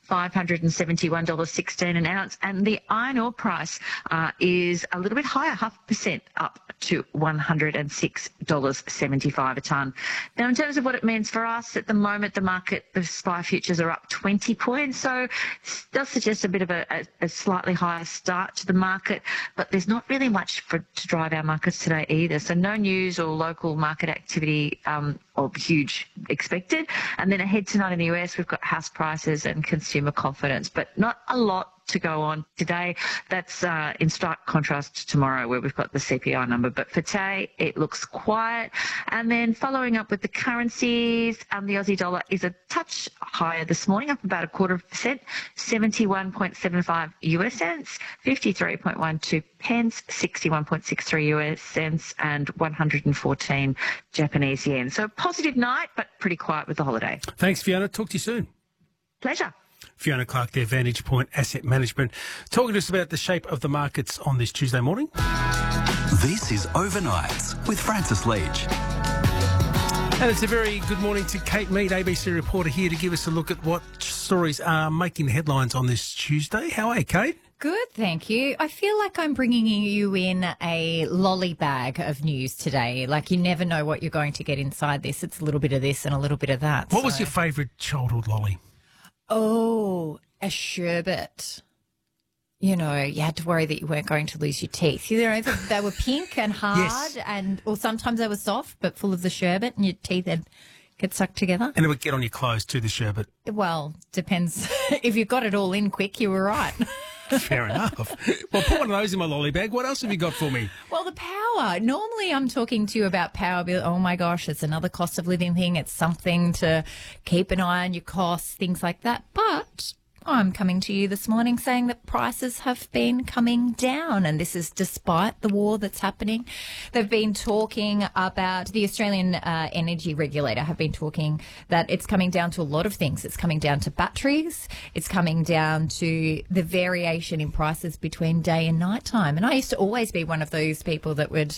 $571.16 an ounce, and the iron ore price is a little bit higher, 0.5% up to $106.75 a tonne. Now, in terms of what it means for us at the moment, the market, the SPI futures are up 20 points, so it does suggest a bit of a slightly higher start to the market, but there's not really much to drive our markets today either. So no news or local market activity of huge expected. And then ahead tonight in the US, we've got house prices and consumer confidence, but not a lot to go on today. That's in stark contrast to tomorrow, where we've got the CPI number. But for today, it looks quiet. And then following up with the currencies, the Aussie dollar is a touch higher this morning, up about 0.25%, 71.75 US cents, 53.12 pence, 61.63 US cents, and 114 Japanese yen. So positive night, but pretty quiet with the holiday. Thanks, Fiona. Talk to you soon. Pleasure. Fiona Clark there, Vantage Point Asset Management, talking to us about the shape of the markets on this Tuesday morning. This is Overnights with Francis Leach. And it's a very good morning to Kate Mead, ABC reporter, here to give us a look at what stories are making headlines on this Tuesday. How are you, Kate? Good, thank you. I feel like I'm bringing you in a lolly bag of news today. Like, you never know what you're going to get inside this. It's a little bit of this and a little bit of that. What was your favourite childhood lolly? Oh, a sherbet. You know, you had to worry that you weren't going to lose your teeth. You know, they were pink and hard, Yes. or sometimes they were soft but full of the sherbet, and your teeth would get sucked together. And it would get on your clothes too, the sherbet. Well, depends. If you got it all in quick, you were right. Fair enough. Well, put one of those in my lolly bag. What else have you got for me? Well, the power. Normally I'm talking to you about power bill. Oh, my gosh, it's another cost of living thing. It's something to keep an eye on your costs, things like that. But I'm coming to you this morning saying that prices have been coming down, and this is despite the war that's happening. They've been talking about, the Australian Energy Regulator have been talking that it's coming down to a lot of things. It's coming down to batteries. It's coming down to the variation in prices between day and night time. And I used to always be one of those people that would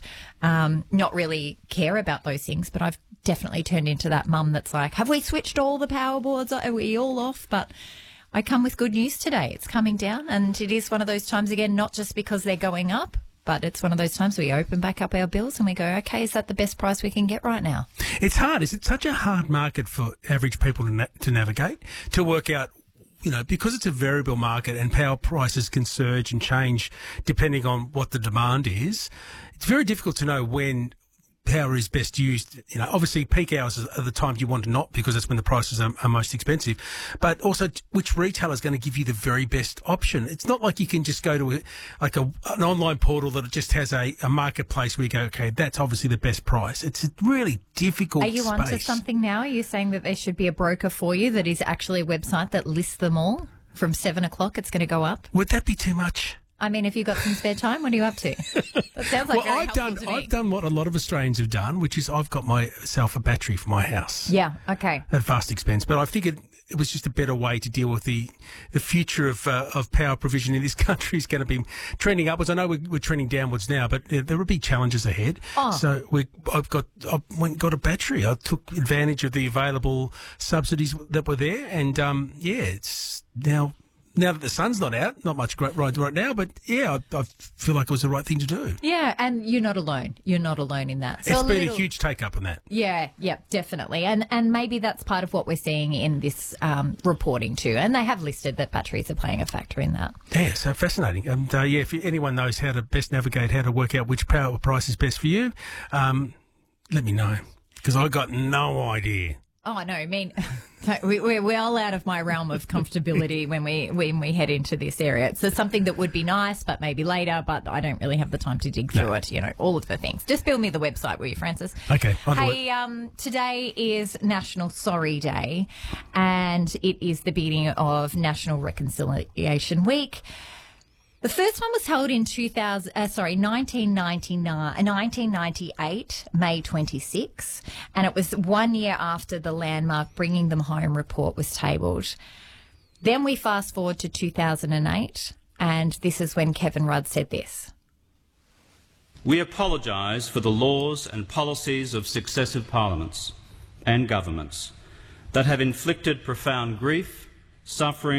not really care about those things, but I've definitely turned into that mum that's like, have we switched all the power boards? Are we all off? But I come with good news today. It's coming down, and it is one of those times, again, not just because they're going up, but it's one of those times we open back up our bills and we go, okay, is that the best price we can get right now? It's hard. Is it such a hard market for average people to navigate, to work out, you know, because it's a variable market and power prices can surge and change depending on what the demand is? It's very difficult to know when power is best used. You know, obviously peak hours are the times you want to not, because that's when the prices are most expensive. But also, which retailer is going to give you the very best option? It's not like you can just go to an online portal that just has a marketplace where you go, okay, that's obviously the best price. It's a really difficult Are you space. onto something now? Are you saying that there should be a broker for you that is actually a website that lists them all? From 7 o'clock, it's going to go up? Would that be too much? I mean, if you've got some spare time, what are you up to? That sounds like very helpful to me. I've done what a lot of Australians have done, which is I've got myself a battery for my house. Yeah, okay. At vast expense. But I figured it was just a better way to deal with the future of power provision in this country is going to be trending upwards. I know we're trending downwards now, but there will be challenges ahead. Oh. So I went and got a battery. I took advantage of the available subsidies that were there, and it's now that the sun's not out, not much great right now, but yeah, I feel like it was the right thing to do. Yeah, and you're not alone. You're not alone in that. So it's been a huge take-up on that. Yeah, definitely. And maybe that's part of what we're seeing in this reporting too. And they have listed that batteries are playing a factor in that. Yeah, so fascinating. And if anyone knows how to best navigate, how to work out which power price is best for you, let me know, because I got no idea. Oh, no, I mean, we're well out of my realm of comfortability when we head into this area. So something that would be nice, but maybe later, but I don't really have the time to dig through it, you know, all of the things. Just build me the website, will you, Francis? Okay. Hey, today is National Sorry Day, and it is the beginning of National Reconciliation Week. The first one was held in 1998, May 26, and it was 1 year after the landmark Bringing Them Home report was tabled. Then we fast forward to 2008, and this is when Kevin Rudd said this. We apologise for the laws and policies of successive parliaments and governments that have inflicted profound grief, suffering,